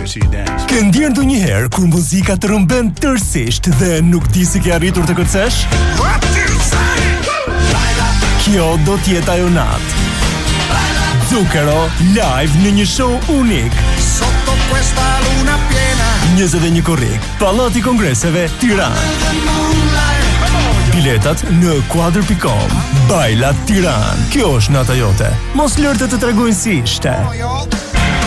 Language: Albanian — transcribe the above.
Ke ndjerë ndonjëherë kur muzika të rëmben tërësisht dhe nuk di si ke arritur të kërcesh? Kjo do t'jetë ajo natë. Zucchero live në një show unik. Sotto questa luna piena. 21 korrik, Pallati i Kongreseve, Tiranë. Biletat në quadr.com. Bajla Tiranë. Kjo është nata jote. Mos lërte të tregojnë si ishte.